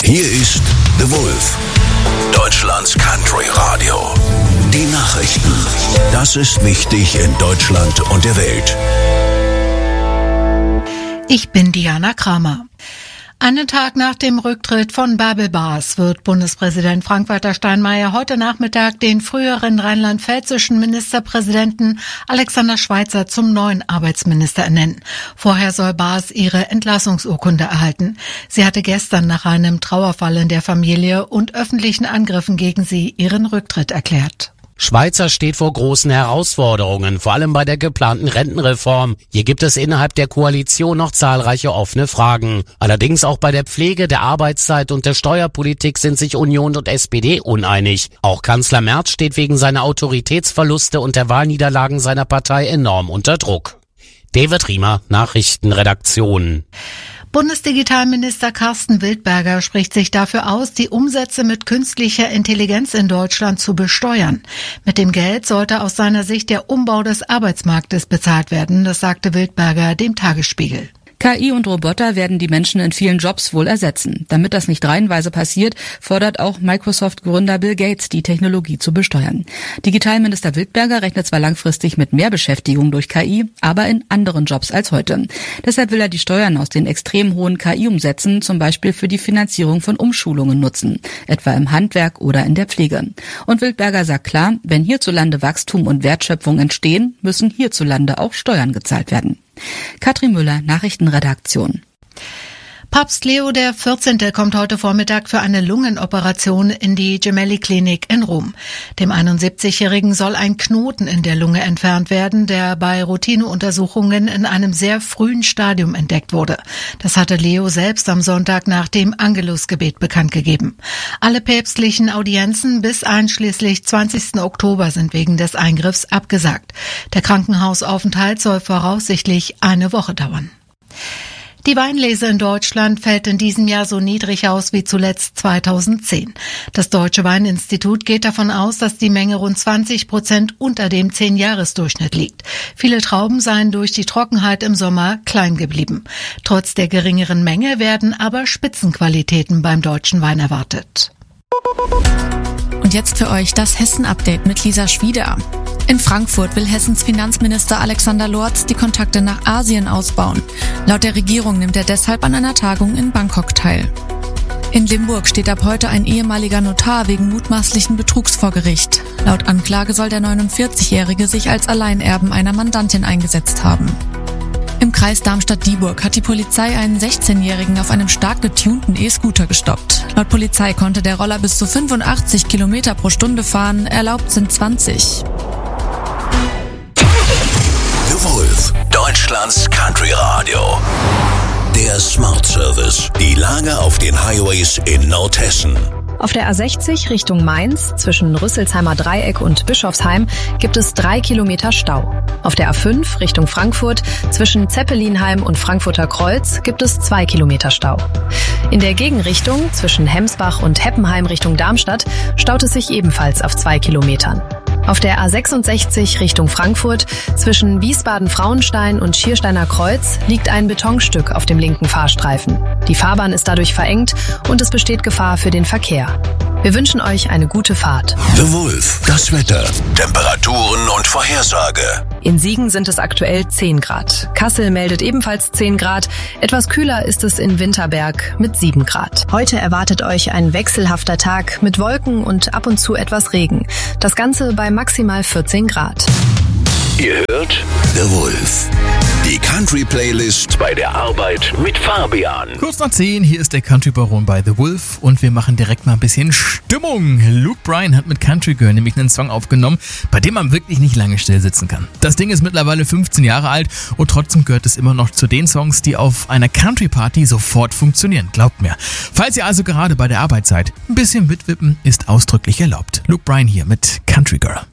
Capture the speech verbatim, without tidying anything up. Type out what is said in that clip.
Hier ist The Wolf, Deutschlands Country Radio. Die Nachrichten. Das ist wichtig in Deutschland und der Welt. Ich bin Diana Kramer. Einen Tag nach dem Rücktritt von Bärbel Bas wird Bundespräsident Frank-Walter Steinmeier heute Nachmittag den früheren rheinland-pfälzischen Ministerpräsidenten Alexander Schweitzer zum neuen Arbeitsminister ernennen. Vorher soll Bas ihre Entlassungsurkunde erhalten. Sie hatte gestern nach einem Trauerfall in der Familie und öffentlichen Angriffen gegen sie ihren Rücktritt erklärt. Schweitzer steht vor großen Herausforderungen, vor allem bei der geplanten Rentenreform. Hier gibt es innerhalb der Koalition noch zahlreiche offene Fragen. Allerdings auch bei der Pflege, der Arbeitszeit und der Steuerpolitik sind sich Union und S P D uneinig. Auch Kanzler Merz steht wegen seiner Autoritätsverluste und der Wahlniederlagen seiner Partei enorm unter Druck. David Riemer, Nachrichtenredaktion. Bundesdigitalminister Carsten Wildberger spricht sich dafür aus, die Umsätze mit künstlicher Intelligenz in Deutschland zu besteuern. Mit dem Geld sollte aus seiner Sicht der Umbau des Arbeitsmarktes bezahlt werden, das sagte Wildberger dem Tagesspiegel. K I und Roboter werden die Menschen in vielen Jobs wohl ersetzen. Damit das nicht reihenweise passiert, fordert auch Microsoft-Gründer Bill Gates, die Technologie zu besteuern. Digitalminister Wildberger rechnet zwar langfristig mit mehr Beschäftigung durch K I, aber in anderen Jobs als heute. Deshalb will er die Steuern aus den extrem hohen K I-Umsätzen zum Beispiel für die Finanzierung von Umschulungen nutzen, etwa im Handwerk oder in der Pflege. Und Wildberger sagt klar, wenn hierzulande Wachstum und Wertschöpfung entstehen, müssen hierzulande auch Steuern gezahlt werden. Katrin Müller, Nachrichtenredaktion. Papst Leo der vierzehnte kommt heute Vormittag für eine Lungenoperation in die Gemelli-Klinik in Rom. Dem einundsiebzigjährigen soll ein Knoten in der Lunge entfernt werden, der bei Routineuntersuchungen in einem sehr frühen Stadium entdeckt wurde. Das hatte Leo selbst am Sonntag nach dem Angelusgebet bekannt gegeben. Alle päpstlichen Audienzen bis einschließlich zwanzigsten Oktober sind wegen des Eingriffs abgesagt. Der Krankenhausaufenthalt soll voraussichtlich eine Woche dauern. Die Weinlese in Deutschland fällt in diesem Jahr so niedrig aus wie zuletzt zweitausendzehn. Das Deutsche Weininstitut geht davon aus, dass die Menge rund zwanzig Prozent unter dem zehn-Jahres-Durchschnitt liegt. Viele Trauben seien durch die Trockenheit im Sommer klein geblieben. Trotz der geringeren Menge werden aber Spitzenqualitäten beim deutschen Wein erwartet. Und jetzt für euch das Hessen-Update mit Lisa Schwieder. In Frankfurt will Hessens Finanzminister Alexander Lorz die Kontakte nach Asien ausbauen. Laut der Regierung nimmt er deshalb an einer Tagung in Bangkok teil. In Limburg steht ab heute ein ehemaliger Notar wegen mutmaßlichen Betrugs vor Gericht. Laut Anklage soll der neunundvierzigjährige sich als Alleinerben einer Mandantin eingesetzt haben. Im Kreis Darmstadt-Dieburg hat die Polizei einen sechzehnjährigen auf einem stark getunten E-Scooter gestoppt. Laut Polizei konnte der Roller bis zu fünfundachtzig Kilometer pro Stunde fahren, erlaubt sind zwanzig. The Wolf, Deutschlands Country Radio. Der Smart Service. Die Lage auf den Highways in Nordhessen. Auf der A sechzig Richtung Mainz zwischen Rüsselsheimer Dreieck und Bischofsheim gibt es drei Kilometer Stau. Auf der A fünf Richtung Frankfurt zwischen Zeppelinheim und Frankfurter Kreuz gibt es zwei Kilometer Stau. In der Gegenrichtung zwischen Hemsbach und Heppenheim Richtung Darmstadt staut es sich ebenfalls auf zwei Kilometern. Auf der A sechsundsechzig Richtung Frankfurt zwischen Wiesbaden-Frauenstein und Schiersteiner Kreuz liegt ein Betonstück auf dem linken Fahrstreifen. Die Fahrbahn ist dadurch verengt und es besteht Gefahr für den Verkehr. Wir wünschen euch eine gute Fahrt. The Wolf, das Wetter, Temperaturen und Vorhersage. In Siegen sind es aktuell zehn Grad. Kassel meldet ebenfalls zehn Grad. Etwas kühler ist es in Winterberg mit sieben Grad. Heute erwartet euch ein wechselhafter Tag mit Wolken und ab und zu etwas Regen. Das Ganze bei maximal vierzehn Grad. Ihr hört The Wolf. Die Country-Playlist bei der Arbeit mit Fabian. Kurz nach zehn, hier ist der Country-Baron bei The Wolf und wir machen direkt mal ein bisschen Stimmung. Luke Bryan hat mit Country Girl nämlich einen Song aufgenommen, bei dem man wirklich nicht lange still sitzen kann. Das Ding ist mittlerweile fünfzehn Jahre alt und trotzdem gehört es immer noch zu den Songs, die auf einer Country-Party sofort funktionieren. Glaubt mir. Falls ihr also gerade bei der Arbeit seid, ein bisschen mitwippen ist ausdrücklich erlaubt. Luke Bryan hier mit Country Girl.